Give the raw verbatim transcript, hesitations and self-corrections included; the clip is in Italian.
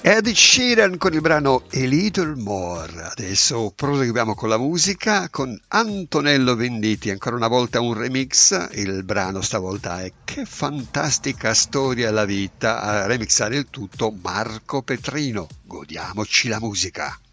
Ed Sheeran con il brano A Little More. Adesso proseguiamo con la musica con Antonello Venditti, ancora una volta un remix. Il brano stavolta è Che fantastica storia la vita, a remixare il tutto Marco Petrino. Godiamoci la musica.